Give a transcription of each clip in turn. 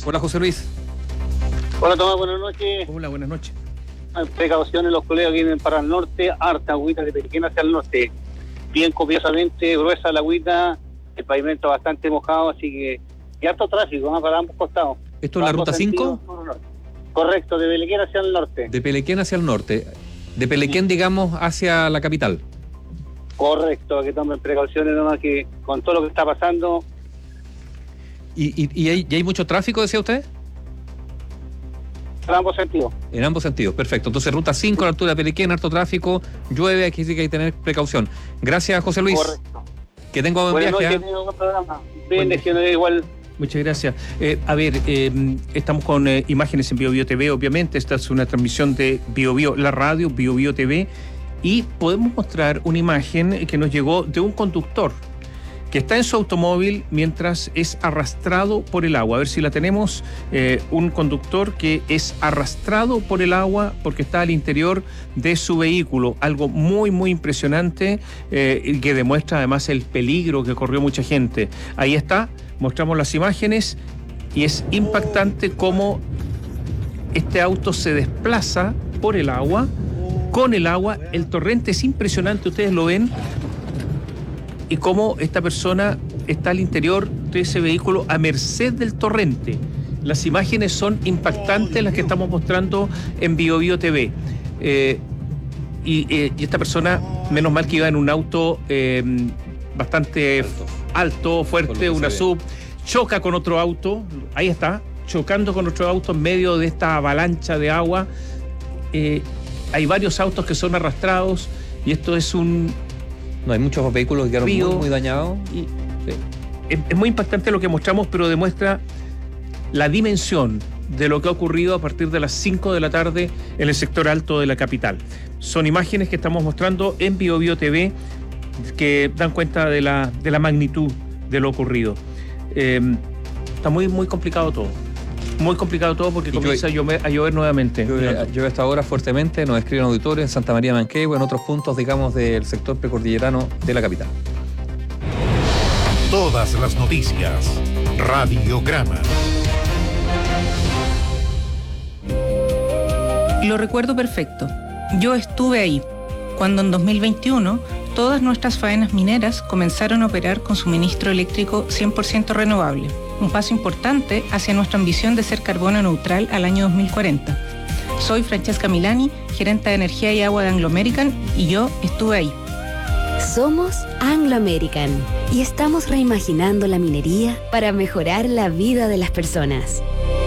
Hola, José Luis. Hola, Tomás, buenas noches. Hola, buenas noches. Precauciones, los colegas que vienen para el norte, harta agüita de Pelequén hacia el norte. Bien copiosamente, gruesa la agüita, el pavimento bastante mojado, así que y harto tráfico, para ambos costados. ¿Esto es la ruta 5? Correcto, de Pelequén hacia el norte. De Pelequén hacia el norte. De Pelequén, digamos, hacia la capital. Correcto, que tomen precauciones nomás, que con todo lo que está pasando. ¿Y hay mucho tráfico, decía usted? En ambos sentidos. En ambos sentidos, perfecto. Entonces, ruta 5 a la altura de Pelequén, harto tráfico, llueve, aquí sí que hay que tener precaución. Gracias, José Luis. Correcto. Que tenga un buen viaje. Buenas noches, buen programa. Bendiciones igual. Muchas gracias. Estamos con imágenes en BioBio TV, obviamente. Esta es una transmisión de BioBio, la radio, BioBio TV. Y podemos mostrar una imagen que nos llegó de un conductor que está en su automóvil mientras es arrastrado por el agua. A ver si la tenemos. Un conductor que es arrastrado por el agua porque está al interior de su vehículo. Algo muy, muy impresionante que demuestra además el peligro que corrió mucha gente. Ahí está, mostramos las imágenes y es impactante cómo este auto se desplaza por el agua, con el agua. El torrente es impresionante, ustedes lo ven. Y cómo esta persona está al interior de ese vehículo a merced del torrente. Las imágenes son impactantes, las que estamos mostrando en BioBio TV. Y esta persona, menos mal que iba en un auto bastante alto, fuerte, una SUV, choca con otro auto, ahí está, chocando con otro auto en medio de esta avalancha de agua. Hay varios autos que son arrastrados y esto es un... No, hay muchos vehículos que quedaron muy dañados. Sí. Es muy impactante lo que mostramos, pero demuestra la dimensión de lo que ha ocurrido a partir de las 5 de la tarde en el sector alto de la capital. Son imágenes que estamos mostrando en BioBio TV que dan cuenta de la magnitud de lo ocurrido. Está muy, muy complicado todo. Muy complicado todo porque comienza a llover nuevamente. Llueve hasta ahora fuertemente, nos escriben auditores en Santa María de Manquehue, en otros puntos, digamos, del sector precordillerano de la capital. Todas las noticias. Radiograma. Lo recuerdo perfecto. Yo estuve ahí, cuando en 2021 todas nuestras faenas mineras comenzaron a operar con suministro eléctrico 100% renovable. Un paso importante hacia nuestra ambición de ser carbono neutral al año 2040. Soy Francesca Milani, gerente de energía y agua de Anglo American, y yo estuve ahí. Somos Anglo American y estamos reimaginando la minería para mejorar la vida de las personas.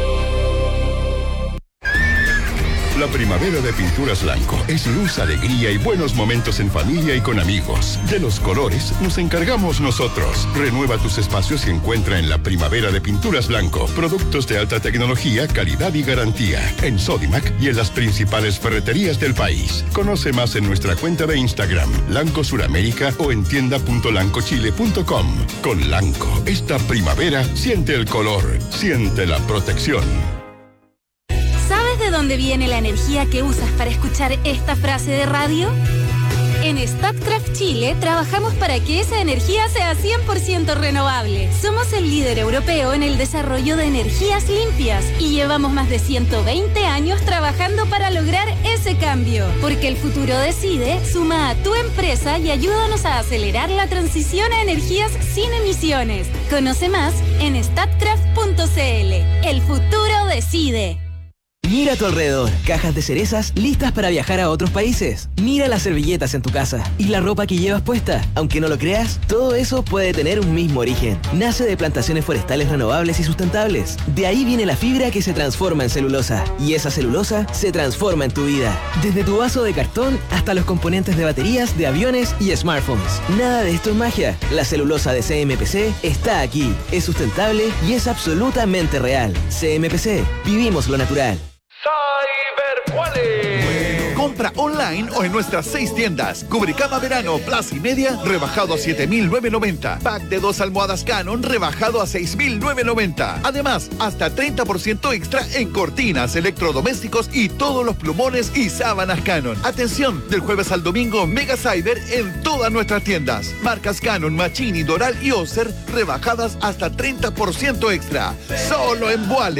La primavera de Pinturas Blanco es luz, alegría y buenos momentos en familia y con amigos. De los colores nos encargamos nosotros. Renueva tus espacios y encuentra en la primavera de Pinturas Blanco productos de alta tecnología, calidad y garantía. En Sodimac y en las principales ferreterías del país. Conoce más en nuestra cuenta de Instagram, Lanco Suramérica, o en tienda.lancochile.com. Con Lanco, esta primavera siente el color, siente la protección. ¿Sabes de dónde viene la energía que usas para escuchar esta frase de radio? En Statkraft Chile trabajamos para que esa energía sea 100% renovable. Somos el líder europeo en el desarrollo de energías limpias y llevamos más de 120 años trabajando para lograr ese cambio. Porque el futuro decide, suma a tu empresa y ayúdanos a acelerar la transición a energías sin emisiones. Conoce más en statkraft.cl. El futuro decide. Mira a tu alrededor, cajas de cerezas listas para viajar a otros países. Mira las servilletas en tu casa y la ropa que llevas puesta. Aunque no lo creas, todo eso puede tener un mismo origen. Nace de plantaciones forestales renovables y sustentables. De ahí viene la fibra que se transforma en celulosa. Y esa celulosa se transforma en tu vida. Desde tu vaso de cartón hasta los componentes de baterías, de aviones y smartphones. Nada de esto es magia. La celulosa de CMPC está aquí. Es sustentable y es absolutamente real. CMPC. Vivimos lo natural. Cyberquali. Compra online o en nuestras 6 tiendas. Cubricama Verano, Plaza y Media, rebajado a 7.990. Pack de 2 almohadas Canon, rebajado a 6.990. Además, hasta 30% extra en cortinas, electrodomésticos y todos los plumones y sábanas Canon. Atención, del jueves al domingo, Mega Cyber en todas nuestras tiendas. Marcas Canon, Machini, Doral y Oster, rebajadas hasta 30% extra. Solo en Boale.